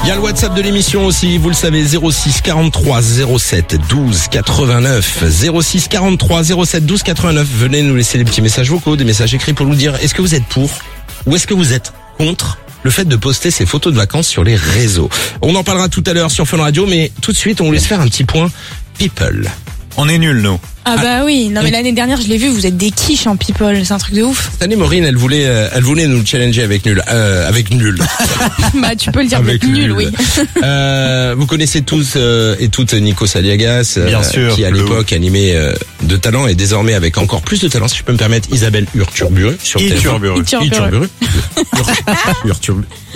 Il y a le WhatsApp de l'émission aussi, vous le savez, 06 43 07 12 89. 06 43 07 12 89. Venez nous laisser des petits messages vocaux, des messages écrits pour nous dire est-ce que vous êtes pour ou est-ce que vous êtes contre le fait de poster ces photos de vacances sur les réseaux. On en parlera tout à l'heure sur Fun Radio, mais tout de suite, on vous laisse faire un petit point people. On est nuls, nous. Ah bah oui, non mais l'année dernière je l'ai vu, vous êtes des quiches en people, c'est un truc de ouf. Cette année, Maureen, elle voulait nous challenger avec nul. Bah tu peux le dire, Avec avec nul, oui. Vous connaissez tous et toutes Nikos Aliagas, Bien sûr, qui à l'époque animait de talent et désormais avec encore plus de talent, si je peux me permettre, Isabelle Urturburu sur TF1. Urturburu. Urturburu. Urturburu.